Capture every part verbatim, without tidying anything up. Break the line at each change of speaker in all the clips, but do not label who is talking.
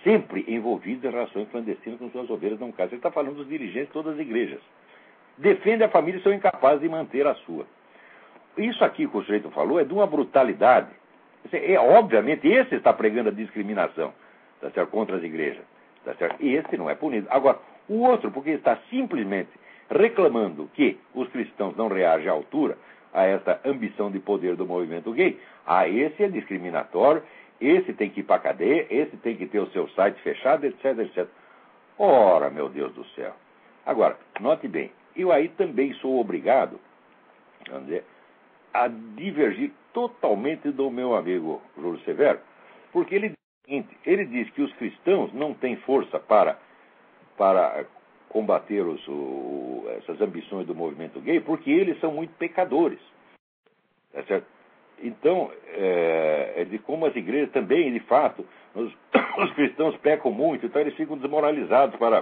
sempre envolvidos em relações clandestinas com suas ovelhas não casam. Ele está falando dos dirigentes de todas as igrejas. Defendem a família e são incapazes de manter a sua. Isso aqui que o sujeito falou é de uma brutalidade. É, obviamente, esse está pregando a discriminação, tá certo, contra as igrejas. Tá certo? E esse não é punido. Agora, o outro, porque está simplesmente reclamando que os cristãos não reagem à altura a essa ambição de poder do movimento gay, ah, esse é discriminatório, esse tem que ir para a cadeia, esse tem que ter o seu site fechado, etc, etcétera. Ora, meu Deus do céu. Agora, note bem, eu aí também sou obrigado, vamos dizer, a divergir totalmente do meu amigo Júlio Severo, porque ele diz o seguinte, ele diz que os cristãos não têm força para, para combater os, o, essas ambições do movimento gay, porque eles são muito pecadores. Tá certo? Então, é, é de como as igrejas também, de fato, os, os cristãos pecam muito, então eles ficam desmoralizados para,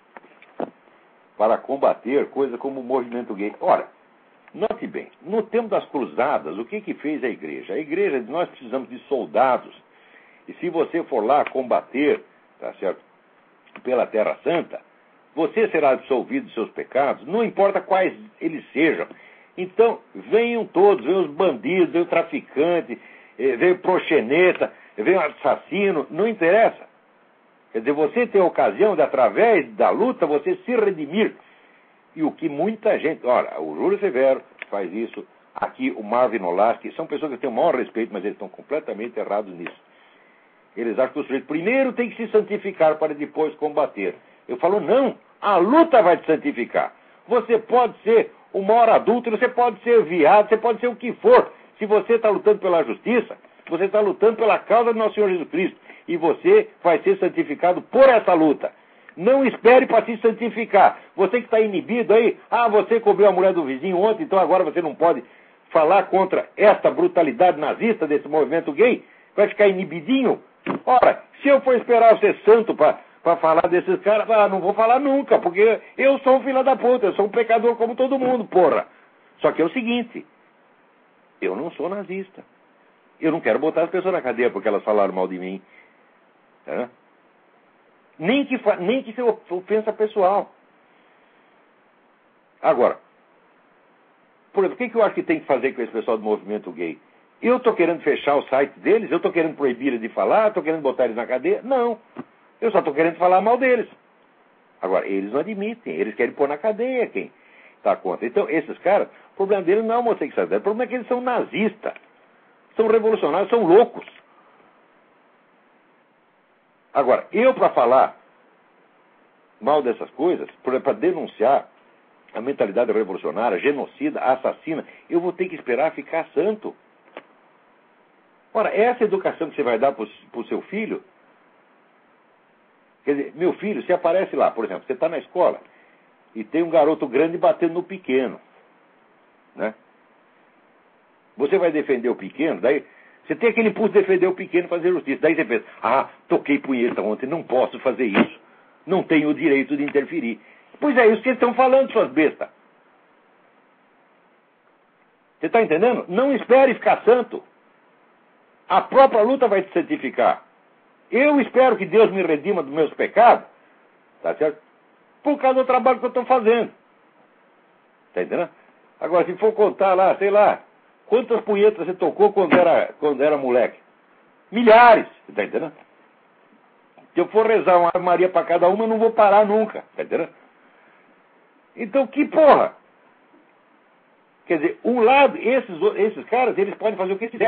para combater coisas como o movimento gay. Ora, note bem, no tempo das cruzadas, o que que fez a igreja? A igreja, nós precisamos de soldados, e se você for lá combater, tá certo, pela Terra Santa, você será absolvido dos seus pecados, não importa quais eles sejam. Então, venham todos, venham os bandidos, venham o traficante, venham o proxeneta, venham o assassino, não interessa. Quer dizer, você tem a ocasião de, através da luta, você se redimir. E o que muita gente... Olha, o Júlio Severo faz isso, aqui o Marvin Olasky, são pessoas que têm o maior respeito, mas eles estão completamente errados nisso. Eles acham que o sujeito primeiro tem que se santificar para depois combater. Eu falo, não, a luta vai te santificar. Você pode ser o maior adulto, você pode ser viado, você pode ser o que for. Se você está lutando pela justiça, você está lutando pela causa do nosso Senhor Jesus Cristo. E você vai ser santificado por essa luta. Não espere para se santificar. Você que está inibido aí, ah, você cobrou a mulher do vizinho ontem, então agora você não pode falar contra esta brutalidade nazista desse movimento gay? Vai ficar inibidinho? Ora, se eu for esperar você santo para... para falar desses caras, ah, não vou falar nunca, porque eu sou um filho da puta, eu sou um pecador como todo mundo, porra. Só que é o seguinte, eu não sou nazista. Eu não quero botar as pessoas na cadeia porque elas falaram mal de mim. Tá? Nem que, nem que seja ofensa pessoal. Agora, por exemplo, o que, que eu acho que tem que fazer com esse pessoal do movimento gay? Eu estou querendo fechar o site deles? Eu estou querendo proibir eles de falar? Estou querendo botar eles na cadeia? Não. Eu só estou querendo falar mal deles. Agora, eles não admitem. Eles querem pôr na cadeia quem está contra. Então, esses caras, o problema deles não é a homossexualidade. O problema é que eles são nazistas. São revolucionários, são loucos. Agora, eu para falar mal dessas coisas, para denunciar a mentalidade revolucionária, genocida, assassina, eu vou ter que esperar ficar santo. Ora, essa educação que você vai dar para o seu filho... Quer dizer, meu filho, se aparece lá, por exemplo, você está na escola e tem um garoto grande batendo no pequeno, né? Você vai defender o pequeno, daí você tem aquele impulso de defender o pequeno e fazer justiça. Daí você pensa, ah, toquei punheta ontem, não posso fazer isso. Não tenho o direito de interferir. Pois é isso que eles estão falando, suas bestas. Você está entendendo? Não espere ficar santo. A própria luta vai te santificar. Eu espero que Deus me redima dos meus pecados, tá certo? Por causa do trabalho que eu estou fazendo. Tá entendendo? Agora, se for contar lá, sei lá, quantas punhetas você tocou quando era, quando era moleque? Milhares, tá entendendo? Se eu for rezar uma Ave Maria para cada uma, eu não vou parar nunca, tá entendendo? Então, que porra? Quer dizer, um lado, esses, esses caras, eles podem fazer o que quiser.